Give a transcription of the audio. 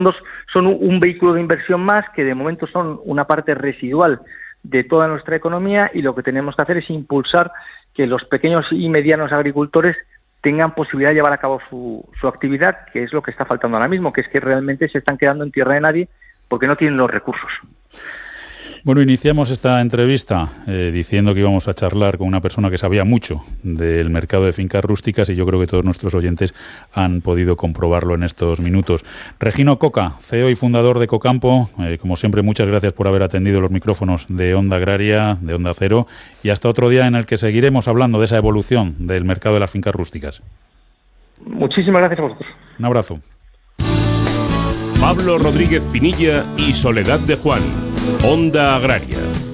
son un vehículo de inversión más que de momento son una parte residual de toda nuestra economía, y lo que tenemos que hacer es impulsar que los pequeños y medianos agricultores tengan posibilidad de llevar a cabo su actividad, que es lo que está faltando ahora mismo, que es que realmente se están quedando en tierra de nadie porque no tienen los recursos. Bueno, iniciamos esta entrevista diciendo que íbamos a charlar con una persona que sabía mucho del mercado de fincas rústicas, y yo creo que todos nuestros oyentes han podido comprobarlo en estos minutos. Regino Coca, CEO y fundador de Ecocampo, como siempre, muchas gracias por haber atendido los micrófonos de Onda Agraria, de Onda Cero, y hasta otro día en el que seguiremos hablando de esa evolución del mercado de las fincas rústicas. Muchísimas gracias a vosotros. Un abrazo. Pablo Rodríguez Pinilla y Soledad de Juan, Onda Agraria.